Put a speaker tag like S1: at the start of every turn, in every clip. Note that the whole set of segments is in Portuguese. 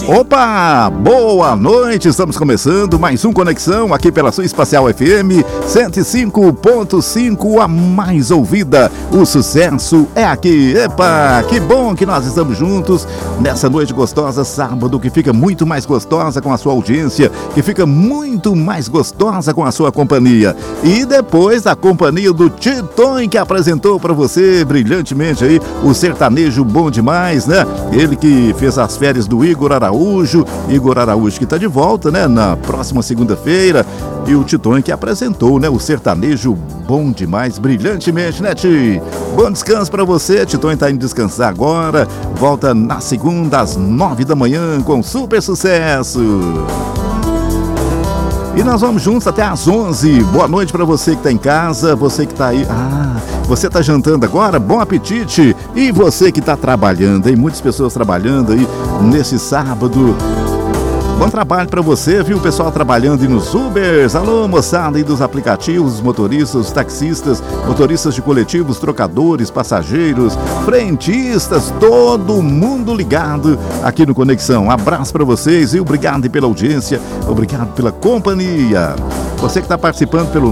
S1: Opa, boa noite, estamos começando mais um Conexão aqui pela sua Espacial FM 105.5, a mais ouvida, o sucesso é aqui. Epa, que bom que nós estamos juntos nessa noite gostosa, sábado, que fica muito mais gostosa com a sua audiência, que fica muito mais gostosa com a sua companhia. E depois da companhia do Titon, que apresentou para você brilhantemente aí o sertanejo bom demais, né? Ele que fez as férias do Igor Araújo que está de volta, né, na próxima segunda-feira, e o Titon que apresentou, né, o sertanejo bom demais, brilhantemente, né, Ti? Bom descanso para você, Titon tá indo descansar agora, volta na segunda às 9 da manhã com super sucesso. E nós vamos juntos até às 11. Boa noite para você que tá em casa, você que tá aí. Você tá jantando agora? Bom apetite! E você que tá trabalhando, hein? Muitas pessoas trabalhando aí nesse sábado. Bom trabalho para você, viu? O pessoal trabalhando aí nos Ubers. Alô, moçada aí dos aplicativos, motoristas, taxistas, motoristas de coletivos, trocadores, passageiros, frentistas, todo mundo ligado aqui no Conexão. Um abraço para vocês e obrigado pela audiência, obrigado pela companhia. Você que está participando pelo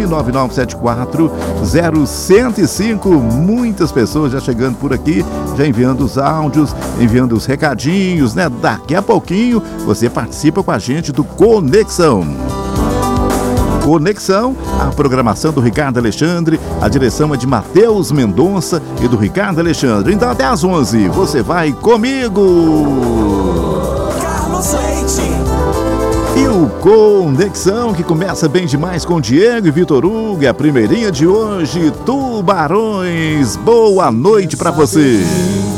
S1: 99974-0105, muitas pessoas já chegando por aqui, já enviando os áudios, enviando os recadinhos, né? Daqui a pouquinho você participa com a gente do Conexão. Conexão, a programação do Ricardo Alexandre, a direção é de Matheus Mendonça e do Ricardo Alexandre. Então até às 11, você vai comigo!
S2: Carlos Leite.
S1: E o Conexão, que começa bem demais com Diego e Vitor Hugo, é a primeirinha de hoje, Tubarões. Boa noite pra você.